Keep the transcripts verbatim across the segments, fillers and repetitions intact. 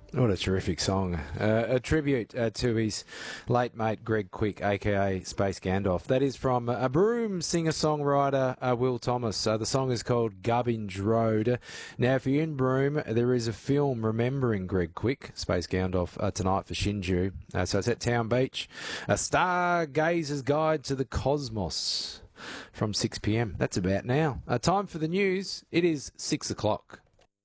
What a terrific song. Uh, a tribute uh, to his late mate Greg Quick, a k a. Space Gandalf. That is from a Broome singer-songwriter uh, Will Thomas. Uh, the song is called Gubbins Road. Now, if you're in Broome, there is a film remembering Greg Quick, Space Gandalf, uh, tonight for Shinju. Uh, so it's at Town Beach. A Stargazer's Guide to the Cosmos from six p m. That's about now. Uh, time for the news. It is six o'clock.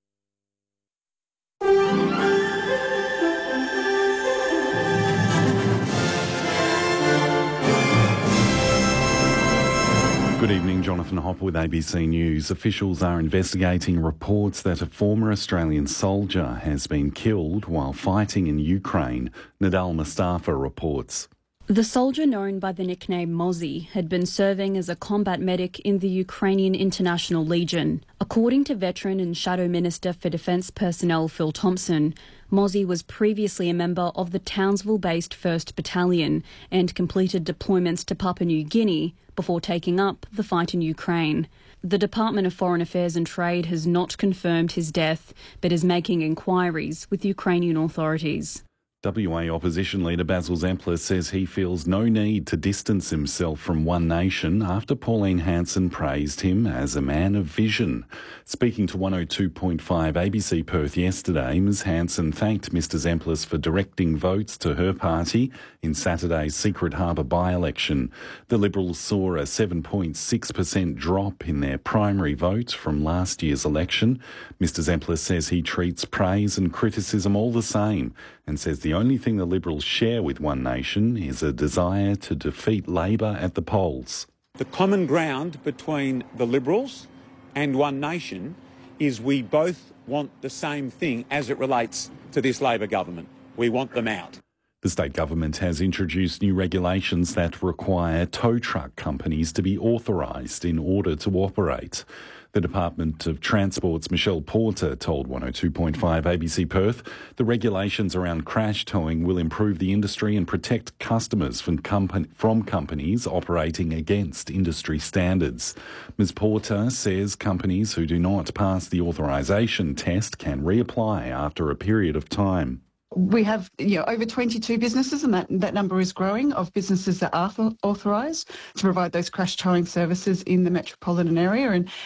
Good evening, Jonathan Hopper with A B C News. Officials are investigating reports that a former Australian soldier has been killed while fighting in Ukraine. Nadal Mustafa reports. The soldier, known by the nickname Mozzie, had been serving as a combat medic in the Ukrainian International Legion. According to veteran and Shadow Minister for Defence Personnel Phil Thompson, Mozzie was previously a member of the Townsville-based first Battalion and completed deployments to Papua New Guinea before taking up the fight in Ukraine. The Department of Foreign Affairs and Trade has not confirmed his death, but is making inquiries with Ukrainian authorities. W A opposition leader Basil Zemplis says he feels no need to distance himself from One Nation after Pauline Hanson praised him as a man of vision. Speaking to one oh two point five A B C Perth yesterday, Ms Hanson thanked Mr Zemplis for directing votes to her party in Saturday's Secret Harbour by-election. The Liberals saw a seven point six percent drop in their primary vote from last year's election. Mr Zemplis says he treats praise and criticism all the same and says the only thing the Liberals share with One Nation is a desire to defeat Labor at the polls. The common ground between the Liberals and One Nation is we both want the same thing as it relates to this Labor government. We want them out. The state government has introduced new regulations that require tow truck companies to be authorised in order to operate. The Department of Transport's Michelle Porter told one oh two point five A B C Perth the regulations around crash towing will improve the industry and protect customers from, company, from companies operating against industry standards. Miz Porter says companies who do not pass the authorisation test can reapply after a period of time. We have you know, over twenty-two businesses, and that, that number is growing, of businesses that are authorised to provide those crash towing services in the metropolitan area. And